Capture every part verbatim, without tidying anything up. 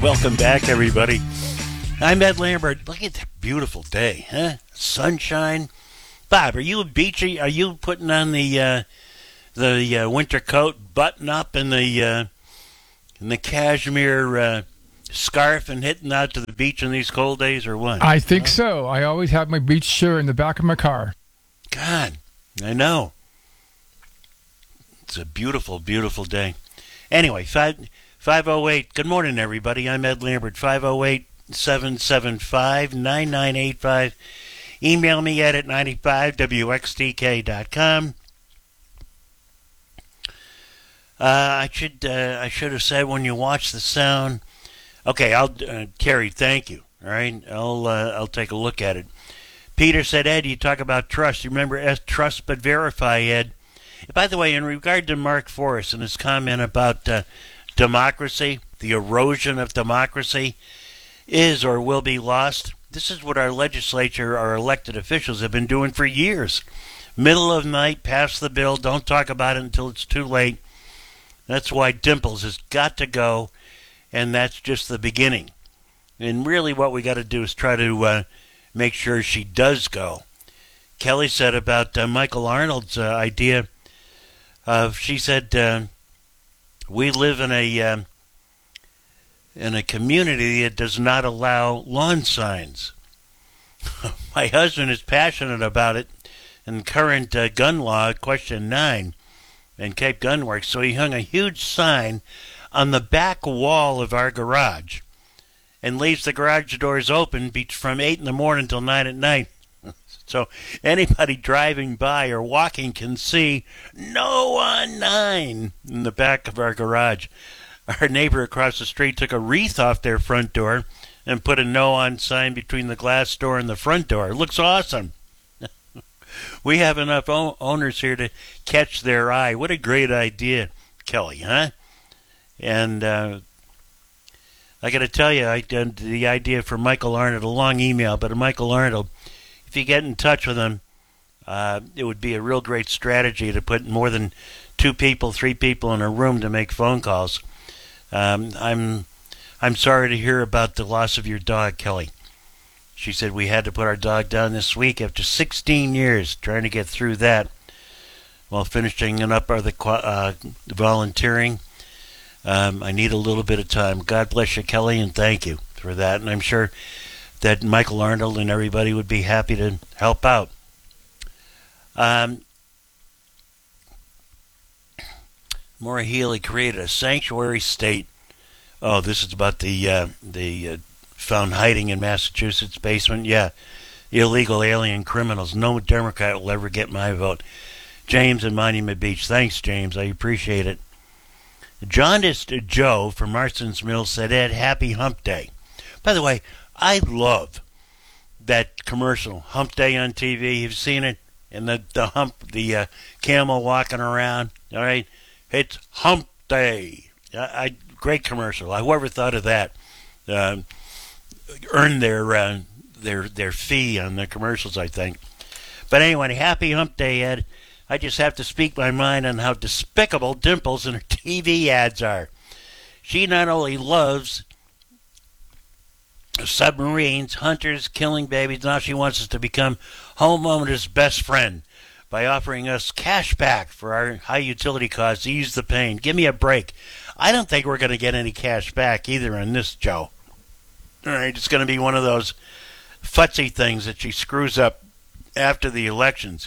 Welcome back, everybody. I'm Ed Lambert. Look at that beautiful day, huh? Sunshine. Bob, are you a beachy? Are you putting on the uh, the uh, winter coat, button up in the uh, in the cashmere uh, scarf, and hitting out to the beach in these cold days, or what? I think huh? so. I always have my beach shirt in the back of my car. God, I know. It's a beautiful, beautiful day. Anyway, five. five oh eight. Good morning, everybody. I'm Ed Lambert. five oh eight, seven seven five, nine nine eight five. Email me at ninety-five W X T K dot com. Uh, I should uh, I should have said when you watch the sound. Okay, I'll uh, Terry. Thank you. All right, I'll uh, I'll take a look at it. Peter said, Ed, you talk about trust. You remember S, trust but verify, Ed. By the way, in regard to Mark Forrest and his comment about uh, democracy, the erosion of democracy is or will be lost. This is what our legislature, our elected officials have been doing for years. Middle of the night, pass the bill, don't talk about it until it's too late. That's why Dimples has got to go, and that's just the beginning. And really what we got to do is try to uh, make sure she does go. Kelly said about uh, Michael Arnold's uh, idea of, she said, uh, we live in a um, in a community that does not allow lawn signs. My husband is passionate about it in current uh, gun law, question nine, in Cape Gun Works. So he hung a huge sign on the back wall of our garage and leaves the garage doors open from eight in the morning till nine at night. So anybody driving by or walking can see no on nine in the back of our garage. Our neighbor across the street took a wreath off their front door and put a no on sign between the glass door and the front door. It looks awesome. We have enough o- owners here to catch their eye. What a great idea, Kelly, huh? And uh, I got to tell you, I did the idea for Michael Arnold, a long email, but Michael Arnold, if you get in touch with him, uh, it would be a real great strategy to put more than two people, three people in a room to make phone calls. Um, I'm I'm sorry to hear about the loss of your dog, Kelly. She said we had to put our dog down this week after sixteen years trying to get through that while finishing up our the uh, volunteering. Um, I need a little bit of time. God bless you, Kelly, and thank you for that. And I'm sure that Michael Arnold and everybody would be happy to help out. Um, Maura Healey created a sanctuary state. Oh, this is about the uh, the uh, found hiding in Massachusetts basement. Yeah, illegal alien criminals. No Democrat will ever get my vote. James in Monument Beach. Thanks, James. I appreciate it. Jaundiced Joe from Marston's Mills said, Ed, happy hump day. By the way, I love that commercial, Hump Day on T V. You've seen it? And the, the hump, the uh, camel walking around. All right? It's Hump Day. I, I Great commercial. Whoever thought of that uh, earned their, uh, their, their fee on the commercials, I think. But anyway, happy Hump Day, Ed. I just have to speak my mind on how despicable Dimples and her T V ads are. She not only loves submarines, hunters, killing babies. Now she wants us to become homeowners' best friend by offering us cash back for our high utility costs. Ease the pain. Give me a break. I don't think we're going to get any cash back either on this, Joe. All right, it's going to be one of those futzy things that she screws up after the elections.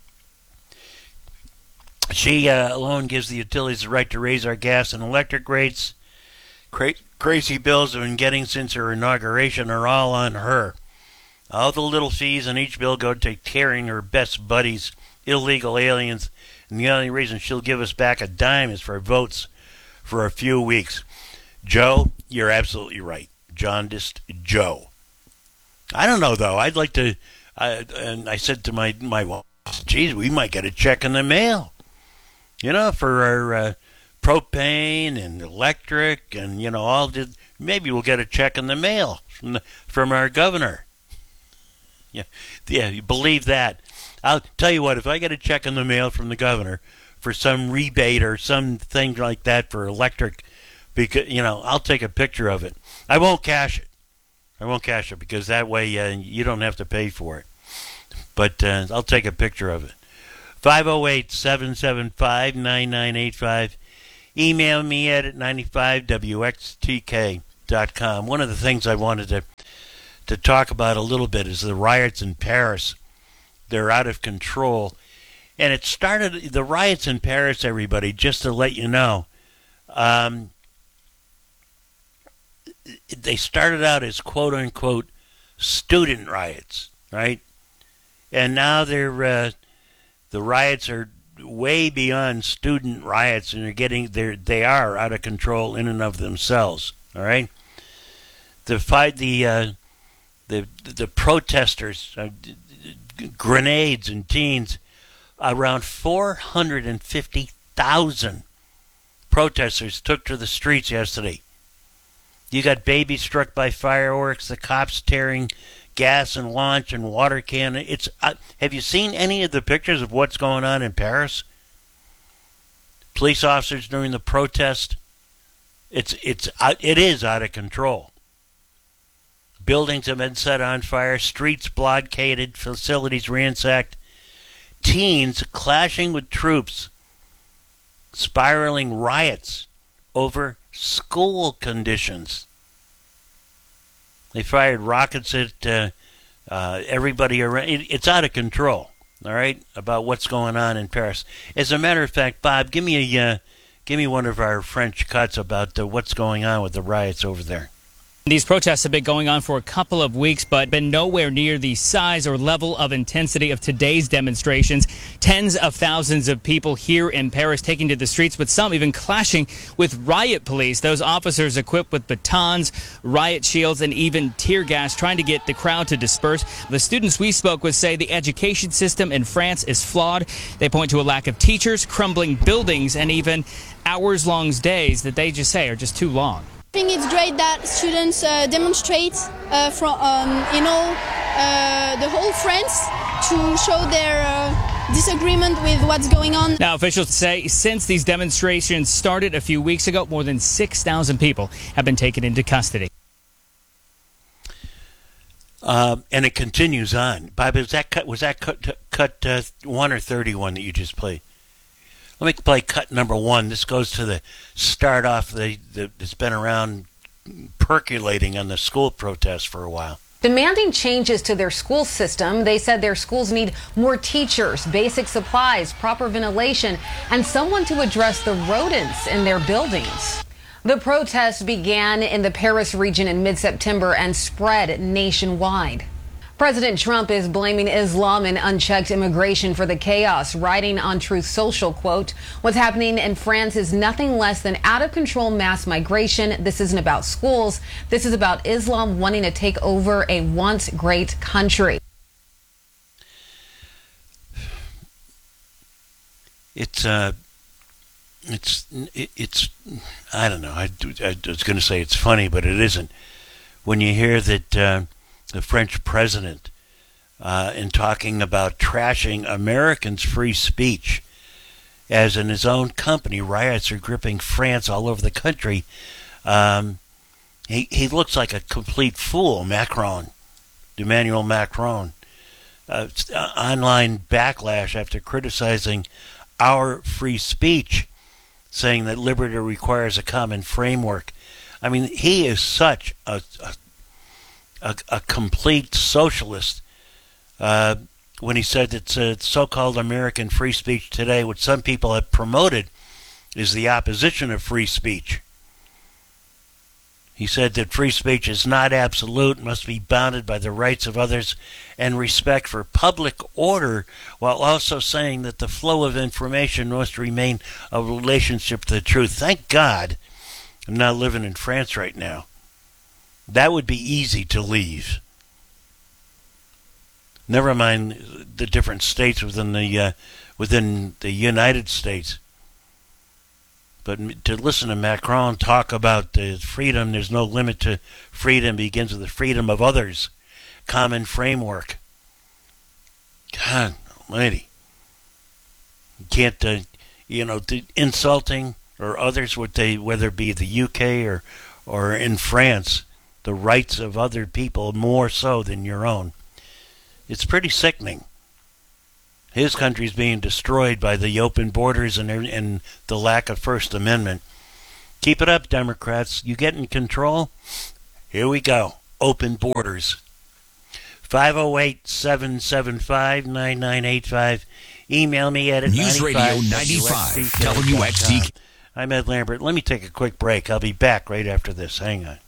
She uh, alone gives the utilities the right to raise our gas and electric rates. Cra- crazy bills have been getting since her inauguration are all on her. All the little fees on each bill go to tearing her best buddies, illegal aliens, and the only reason she'll give us back a dime is for votes for a few weeks. Joe, you're absolutely right. Jaundiced Joe. I don't know, though. I'd like to, I, and I said to my, my wife, geez, we might get a check in the mail, you know, for our uh, propane and electric and, you know, all the, maybe we'll get a check in the mail from the, from our governor. Yeah, yeah, you believe that. I'll tell you what, if I get a check in the mail from the governor for some rebate or something like that for electric because you know I'll take a picture of it. I won't cash it. I won't cash it because that way uh, you don't have to pay for it. But uh, I'll take a picture of it. five oh eight, seven seven five, nine nine eight five. Email me at ninety-five W X T K dot com. One of the things I wanted to to talk about a little bit is the riots in Paris. They're out of control. And it started, the riots in Paris, everybody, just to let you know, um, they started out as quote-unquote student riots, right? And now they're uh, the riots are way beyond student riots, and they're getting they're they are out of control in and of themselves. All right, the fight the uh, the the protesters, uh, grenades and teens, around four hundred and fifty thousand protesters took to the streets yesterday. You got babies struck by fireworks, the cops tearing gas and launch and water can. It's uh, have you seen any of the pictures of what's going on in Paris? Police officers during the protest. It's it's uh, it is out of control. Buildings have been set on fire, streets blockaded, facilities ransacked, teens clashing with troops, spiraling riots over school conditions. They fired rockets at uh, uh, everybody around. It, it's out of control, all right, about what's going on in Paris. As a matter of fact, Bob, give me a uh, give me one of our French cuts about uh, what's going on with the riots over there. These protests have been going on for a couple of weeks, but been nowhere near the size or level of intensity of today's demonstrations. Tens of thousands of people here in Paris taking to the streets, with some even clashing with riot police. Those officers equipped with batons, riot shields, and even tear gas, trying to get the crowd to disperse. The students we spoke with say the education system in France is flawed. They point to a lack of teachers, crumbling buildings, and even hours-long days that they just say are just too long. I think it's great that students uh, demonstrate uh, from um, you know uh, the whole France to show their uh, disagreement with what's going on. Now, officials say since these demonstrations started a few weeks ago, more than six thousand people have been taken into custody. Um, and it continues on. Bob, was that cut? Was that cut? Cut uh, one or thirty-one that you just played? Let me play cut number one. This goes to the start off the, the that's been around percolating on the school protests for a while. Demanding changes to their school system. They said their schools need more teachers, basic supplies, proper ventilation, and someone to address the rodents in their buildings. The protests began in the Paris region in mid-September and spread nationwide. President Trump is blaming Islam and unchecked immigration for the chaos, writing on Truth Social, quote, "What's happening in France is nothing less than out-of-control mass migration. This isn't about schools. This is about Islam wanting to take over a once great country." It's, uh, it's, it's, I don't know. I, I was going to say it's funny, but it isn't. When you hear that, uh, the French president, uh, in talking about trashing Americans' free speech, as in his own company, riots are gripping France all over the country. Um, he he looks like a complete fool, Macron, Emmanuel Macron. Uh, online backlash after criticizing our free speech, saying that liberty requires a common framework. I mean, he is such a, a A, a complete socialist uh, when he said that uh, so-called American free speech today, which some people have promoted, is the opposition of free speech. He said that free speech is not absolute, must be bounded by the rights of others and respect for public order, while also saying that the flow of information must remain a relationship to the truth. Thank God I'm not living in France right now. That would be easy to leave. Never mind the different states within the uh, within the United States. But to listen to Macron talk about uh, freedom, there's no limit to freedom, begins with the freedom of others, common framework. God almighty. You can't, uh, you know, insulting or others, what they, whether it be the U K or, or in France, the rights of other people more so than your own. It's pretty sickening. His country's being destroyed by the open borders and, and the lack of First Amendment. Keep it up, Democrats. You get in control? Here we go. Open borders. five oh eight, seven seven five, nine nine eight five. Email me at News Radio ninety-five W X T K. I'm Ed Lambert. Let me take a quick break. I'll be back right after this. Hang on.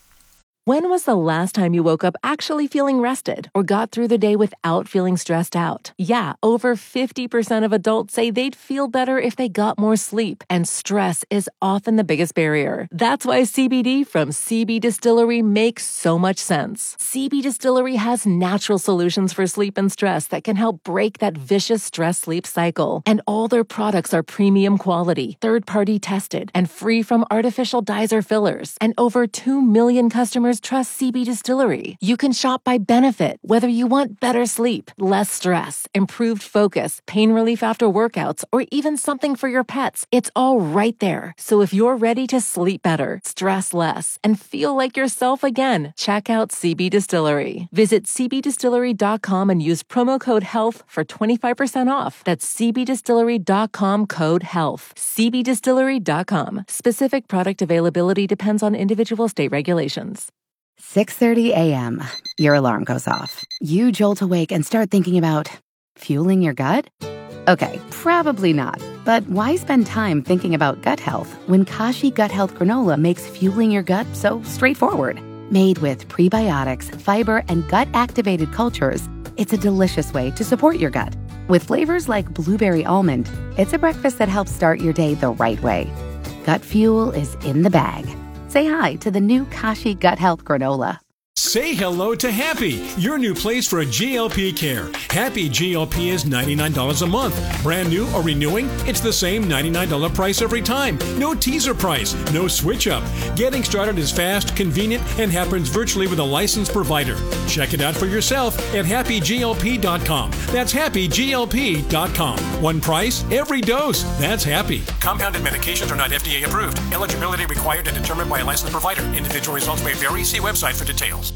When was the last time you woke up actually feeling rested or got through the day without feeling stressed out? Yeah, over fifty percent of adults say they'd feel better if they got more sleep, and stress is often the biggest barrier. That's why C B D from C B Distillery makes so much sense. C B Distillery has natural solutions for sleep and stress that can help break that vicious stress-sleep cycle. And all their products are premium quality, third-party tested, and free from artificial dyes or fillers. And over two million customers trust C B Distillery. You can shop by benefit, whether you want better sleep, less stress, improved focus, pain relief after workouts, or even something for your pets. It's all right there. So if you're ready to sleep better, stress less, and feel like yourself again, check out C B Distillery. Visit c b distillery dot com and use promo code HEALTH for twenty-five percent off. That's c b distillery dot com code HEALTH. c b distillery dot com. Specific product availability depends on individual state regulations. six thirty a.m. Your alarm goes off. You jolt awake and start thinking about fueling your gut? Okay, probably not. But why spend time thinking about gut health when Kashi Gut Health Granola makes fueling your gut so straightforward? Made with prebiotics, fiber, and gut-activated cultures, it's a delicious way to support your gut. With flavors like blueberry almond, it's a breakfast that helps start your day the right way. Gut fuel is in the bag. Say hi to the new Kashi Gut Health Granola. Say hello to Happy, your new place for G L P care. Happy G L P is ninety-nine dollars a month. Brand new or renewing, it's the same ninety-nine dollars price every time. No teaser price, no switch up. Getting started is fast, convenient, and happens virtually with a licensed provider. Check it out for yourself at happy g l p dot com. That's happy g l p dot com. One price, every dose. That's Happy. Compounded medications are not F D A approved. Eligibility required and determined by a licensed provider. Individual results may vary. See website for details.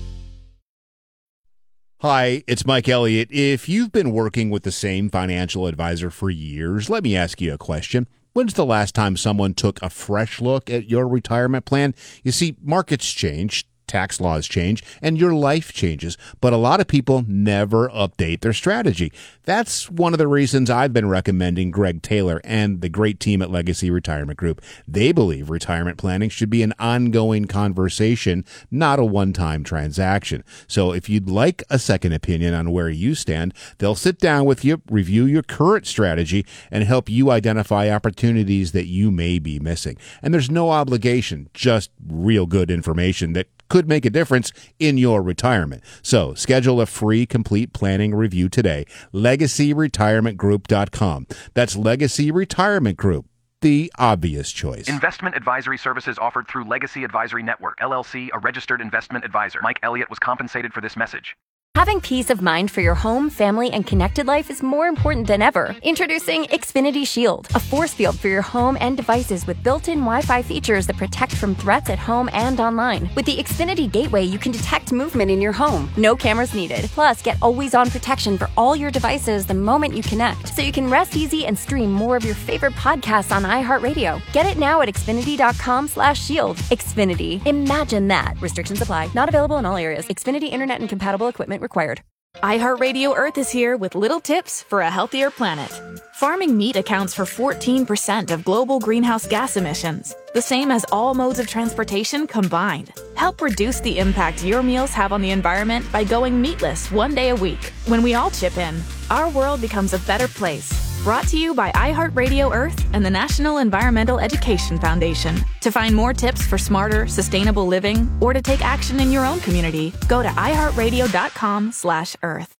Hi, it's Mike Elliott. If you've been working with the same financial advisor for years, let me ask you a question. When's the last time someone took a fresh look at your retirement plan? You see, markets change, tax laws change, and your life changes, but a lot of people never update their strategy. That's one of the reasons I've been recommending Greg Taylor and the great team at Legacy Retirement Group. They believe retirement planning should be an ongoing conversation, not a one-time transaction. So if you'd like a second opinion on where you stand, they'll sit down with you, review your current strategy, and help you identify opportunities that you may be missing. And there's no obligation, just real good information that could make a difference in your retirement. So schedule a free complete planning review today. legacy retirement group dot com. That's Legacy Retirement Group, the obvious choice. Investment advisory services offered through Legacy Advisory Network, L L C, a registered investment advisor. Mike Elliott was compensated for this message. Having peace of mind for your home, family, and connected life is more important than ever. Introducing Xfinity Shield, a force field for your home and devices with built-in Wi-Fi features that protect from threats at home and online. With the Xfinity Gateway, you can detect movement in your home. No cameras needed. Plus, get always-on protection for all your devices the moment you connect, so you can rest easy and stream more of your favorite podcasts on iHeartRadio. Get it now at xfinity.com slash shield. Xfinity. Imagine that. Restrictions apply. Not available in all areas. Xfinity Internet and compatible equipment required. iHeartRadio Earth is here with little tips for a healthier planet. Farming meat accounts for fourteen percent of global greenhouse gas emissions, the same as all modes of transportation combined. Help reduce the impact your meals have on the environment by going meatless one day a week. When we all chip in, our world becomes a better place. Brought to you by iHeartRadio Earth and the National Environmental Education Foundation. To find more tips for smarter, sustainable living, or to take action in your own community, go to iHeartRadio.com slash Earth.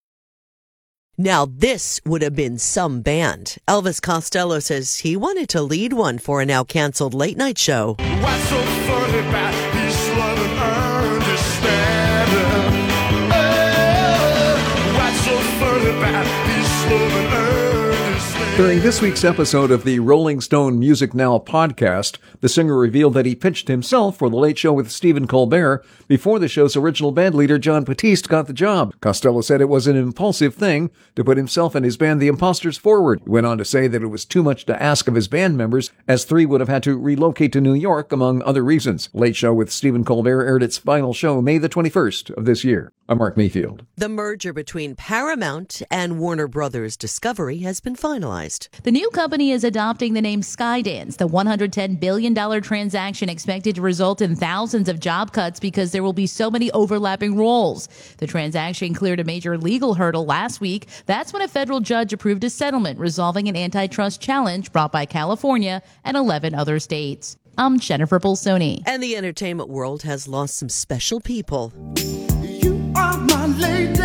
Now this would have been some band. Elvis Costello says he wanted to lead one for a now canceled late night show. What's so funny about this love and understanding? Oh, what's so funny about this love and understanding? During this week's episode of the Rolling Stone Music Now podcast, the singer revealed that he pitched himself for The Late Show with Stephen Colbert before the show's original band leader John Batiste got the job. Costello said it was an impulsive thing to put himself and his band The Imposters forward. He went on to say that it was too much to ask of his band members, as three would have had to relocate to New York, among other reasons. Late Show with Stephen Colbert aired its final show May the twenty-first of this year. I'm Mark Mayfield. The merger between Paramount and Warner Brothers Discovery has been finalized. The new company is adopting the name Skydance. The one hundred ten billion dollars transaction expected to result in thousands of job cuts because there will be so many overlapping roles. The transaction cleared a major legal hurdle last week. That's when a federal judge approved a settlement resolving an antitrust challenge brought by California and eleven other states. I'm Jennifer Bolsoni. And the entertainment world has lost some special people. You are my lady.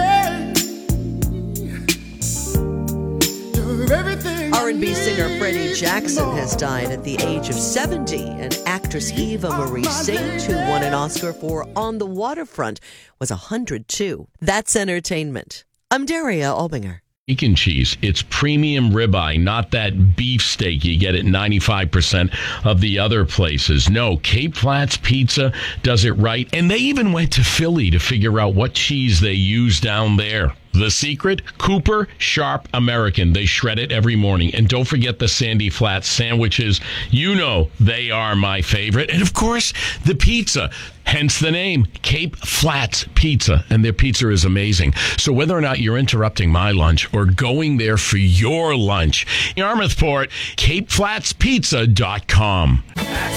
R and B singer Freddie Jackson has died at the age of seventy, and actress Eva Marie Saint, who won an Oscar for On the Waterfront, was one hundred two. That's entertainment. I'm Daria Albinger. Bacon cheese. It's premium ribeye, not that beef steak you get at ninety-five percent of the other places. No, Cape Flats Pizza does it right. And they even went to Philly to figure out what cheese they use down there. The secret? Cooper Sharp American. They shred it every morning. And don't forget the Sandy Flats sandwiches. You know they are my favorite. And of course, the pizza. Hence the name, Cape Flats Pizza. And their pizza is amazing. So whether or not you're interrupting my lunch or going there for your lunch, Yarmouthport, cape flats pizza dot com.